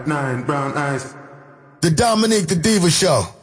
Nine brown eyes. The Dominique the Diva Show.